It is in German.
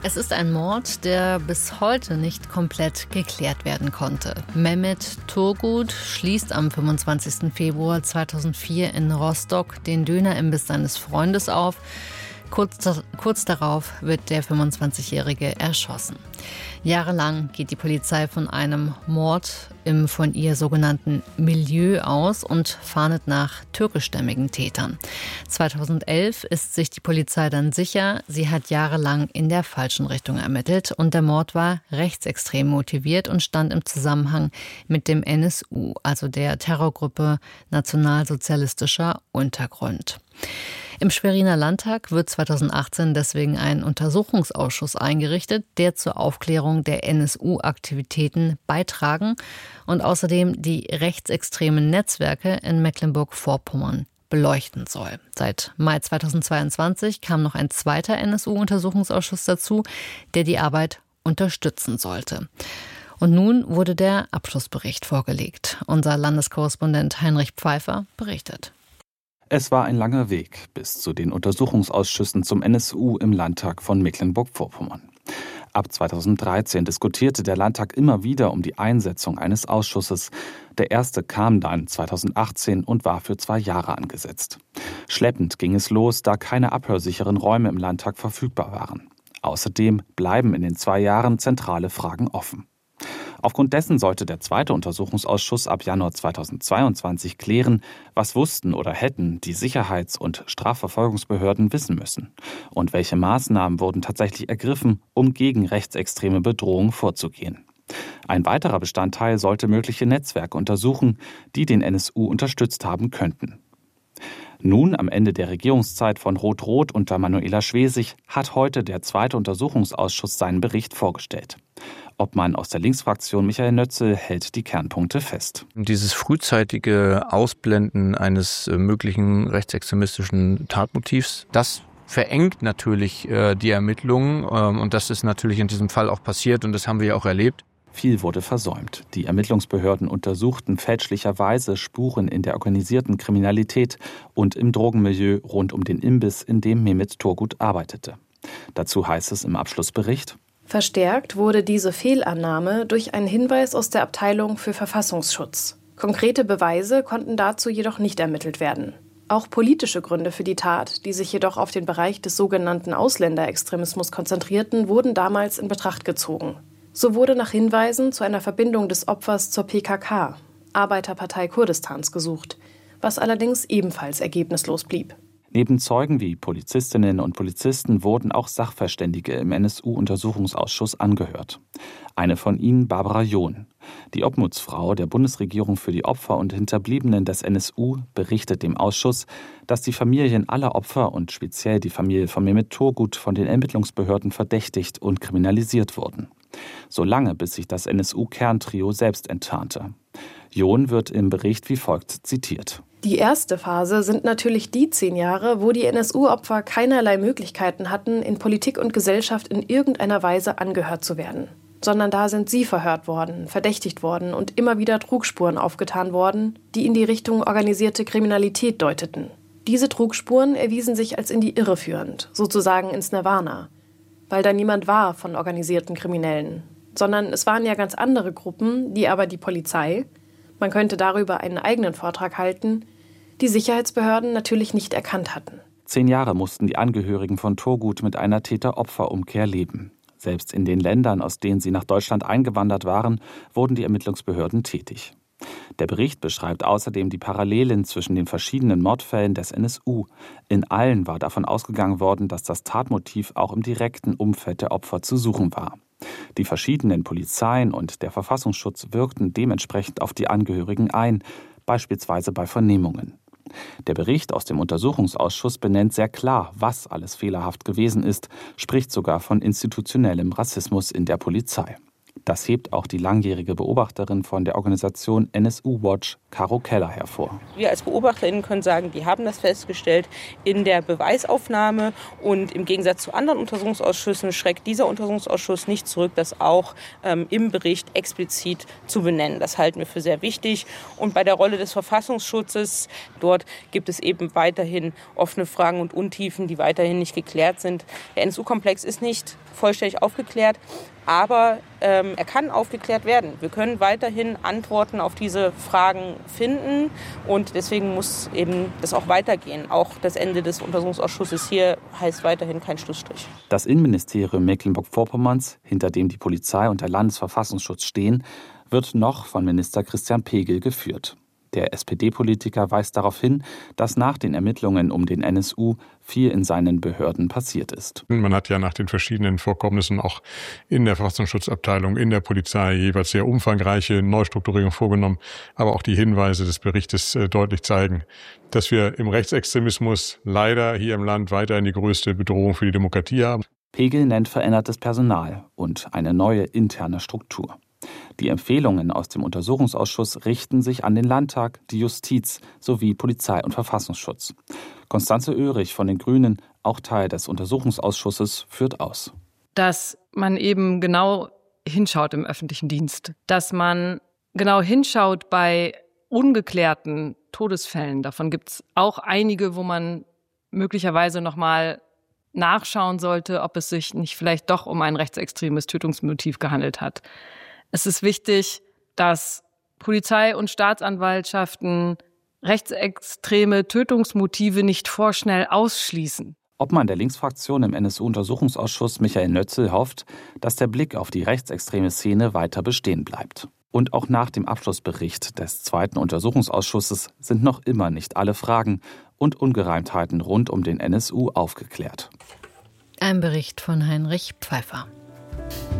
Es ist ein Mord, der bis heute nicht komplett geklärt werden konnte. Mehmet Turgut schließt am 25. Februar 2004 in Rostock den Dönerimbiss seines Freundes auf. Kurz darauf wird der 25-Jährige erschossen. Jahrelang geht die Polizei von einem Mord im von ihr sogenannten Milieu aus und fahndet nach türkischstämmigen Tätern. 2011 ist sich die Polizei dann sicher, sie hat jahrelang in der falschen Richtung ermittelt und der Mord war rechtsextrem motiviert und stand im Zusammenhang mit dem NSU, also der Terrorgruppe Nationalsozialistischer Untergrund. Im Schweriner Landtag wird 2018 deswegen ein Untersuchungsausschuss eingerichtet, der zur Aufklärung der NSU-Aktivitäten beitragen und außerdem die rechtsextremen Netzwerke in Mecklenburg-Vorpommern beleuchten soll. Seit Mai 2022 kam noch ein zweiter NSU-Untersuchungsausschuss dazu, der die Arbeit unterstützen sollte. Und nun wurde der Abschlussbericht vorgelegt. Unser Landeskorrespondent Heinrich Pfeiffer berichtet. Es war ein langer Weg bis zu den Untersuchungsausschüssen zum NSU im Landtag von Mecklenburg-Vorpommern. Ab 2013 diskutierte der Landtag immer wieder um die Einsetzung eines Ausschusses. Der erste kam dann 2018 und war für 2 Jahre angesetzt. Schleppend ging es los, da keine abhörsicheren Räume im Landtag verfügbar waren. Außerdem bleiben in den 2 Jahren zentrale Fragen offen. Aufgrund dessen sollte der zweite Untersuchungsausschuss ab Januar 2022 klären, was wussten oder hätten die Sicherheits- und Strafverfolgungsbehörden wissen müssen und welche Maßnahmen wurden tatsächlich ergriffen, um gegen rechtsextreme Bedrohung vorzugehen. Ein weiterer Bestandteil sollte mögliche Netzwerke untersuchen, die den NSU unterstützt haben könnten. Nun, am Ende der Regierungszeit von Rot-Rot unter Manuela Schwesig, hat heute der zweite Untersuchungsausschuss seinen Bericht vorgestellt. Obmann aus der Linksfraktion Michael Nötzel hält die Kernpunkte fest. Dieses frühzeitige Ausblenden eines möglichen rechtsextremistischen Tatmotivs, das verengt natürlich die Ermittlungen und das ist natürlich in diesem Fall auch passiert und das haben wir ja auch erlebt. Viel wurde versäumt. Die Ermittlungsbehörden untersuchten fälschlicherweise Spuren in der organisierten Kriminalität und im Drogenmilieu rund um den Imbiss, in dem Mehmet Turgut arbeitete. Dazu heißt es im Abschlussbericht: Verstärkt wurde diese Fehlannahme durch einen Hinweis aus der Abteilung für Verfassungsschutz. Konkrete Beweise konnten dazu jedoch nicht ermittelt werden. Auch politische Gründe für die Tat, die sich jedoch auf den Bereich des sogenannten Ausländerextremismus konzentrierten, wurden damals in Betracht gezogen. So wurde nach Hinweisen zu einer Verbindung des Opfers zur PKK, Arbeiterpartei Kurdistans, gesucht, was allerdings ebenfalls ergebnislos blieb. Neben Zeugen wie Polizistinnen und Polizisten wurden auch Sachverständige im NSU-Untersuchungsausschuss angehört. Eine von ihnen Barbara John. Die Obmutsfrau der Bundesregierung für die Opfer und Hinterbliebenen des NSU berichtet dem Ausschuss, dass die Familien aller Opfer und speziell die Familie von Mehmet Turgut von den Ermittlungsbehörden verdächtigt und kriminalisiert wurden. Solange bis sich das NSU-Kerntrio selbst enttarnte. John wird im Bericht wie folgt zitiert: Die erste Phase sind natürlich die 10 Jahre, wo die NSU-Opfer keinerlei Möglichkeiten hatten, in Politik und Gesellschaft in irgendeiner Weise angehört zu werden. Sondern da sind sie verhört worden, verdächtigt worden und immer wieder Trugspuren aufgetan worden, die in die Richtung organisierte Kriminalität deuteten. Diese Trugspuren erwiesen sich als in die Irre führend, sozusagen ins Nirvana. Weil da niemand war von organisierten Kriminellen. Sondern es waren ja ganz andere Gruppen, die aber die Polizei, man könnte darüber einen eigenen Vortrag halten, die Sicherheitsbehörden natürlich nicht erkannt hatten. 10 Jahre mussten die Angehörigen von Turgut mit einer Täter-Opfer-Umkehr leben. Selbst in den Ländern, aus denen sie nach Deutschland eingewandert waren, wurden die Ermittlungsbehörden tätig. Der Bericht beschreibt außerdem die Parallelen zwischen den verschiedenen Mordfällen des NSU. In allen war davon ausgegangen worden, dass das Tatmotiv auch im direkten Umfeld der Opfer zu suchen war. Die verschiedenen Polizeien und der Verfassungsschutz wirkten dementsprechend auf die Angehörigen ein, beispielsweise bei Vernehmungen. Der Bericht aus dem Untersuchungsausschuss benennt sehr klar, was alles fehlerhaft gewesen ist, spricht sogar von institutionellem Rassismus in der Polizei. Das hebt auch die langjährige Beobachterin von der Organisation NSU Watch, Caro Keller, hervor. Wir als BeobachterInnen können sagen, die haben das festgestellt in der Beweisaufnahme. Und im Gegensatz zu anderen Untersuchungsausschüssen schreckt dieser Untersuchungsausschuss nicht zurück, das auch im Bericht explizit zu benennen. Das halten wir für sehr wichtig. Und bei der Rolle des Verfassungsschutzes, dort gibt es eben weiterhin offene Fragen und Untiefen, die weiterhin nicht geklärt sind. Der NSU-Komplex ist nicht vollständig aufgeklärt, aber er kann aufgeklärt werden. Wir können weiterhin Antworten auf diese Fragen finden und deswegen muss eben das auch weitergehen. Auch das Ende des Untersuchungsausschusses hier heißt weiterhin kein Schlussstrich. Das Innenministerium Mecklenburg-Vorpommerns, hinter dem die Polizei und der Landesverfassungsschutz stehen, wird noch von Minister Christian Pegel geführt. Der SPD-Politiker weist darauf hin, dass nach den Ermittlungen um den NSU viel in seinen Behörden passiert ist. Man hat ja nach den verschiedenen Vorkommnissen auch in der Verfassungsschutzabteilung, in der Polizei jeweils sehr umfangreiche Neustrukturierungen vorgenommen. Aber auch die Hinweise des Berichtes deutlich zeigen, dass wir im Rechtsextremismus leider hier im Land weiterhin die größte Bedrohung für die Demokratie haben. Pegel nennt verändertes Personal und eine neue interne Struktur. Die Empfehlungen aus dem Untersuchungsausschuss richten sich an den Landtag, die Justiz sowie Polizei und Verfassungsschutz. Constanze Oehrig von den Grünen, auch Teil des Untersuchungsausschusses, führt aus. Dass man eben genau hinschaut im öffentlichen Dienst, dass man genau hinschaut bei ungeklärten Todesfällen. Davon gibt es auch einige, wo man möglicherweise nochmal nachschauen sollte, ob es sich nicht vielleicht doch um ein rechtsextremes Tötungsmotiv gehandelt hat. Es ist wichtig, dass Polizei und Staatsanwaltschaften rechtsextreme Tötungsmotive nicht vorschnell ausschließen. Obmann der Linksfraktion im NSU-Untersuchungsausschuss Michael Nötzel hofft, dass der Blick auf die rechtsextreme Szene weiter bestehen bleibt. Und auch nach dem Abschlussbericht des zweiten Untersuchungsausschusses sind noch immer nicht alle Fragen und Ungereimtheiten rund um den NSU aufgeklärt. Ein Bericht von Heinrich Pfeiffer.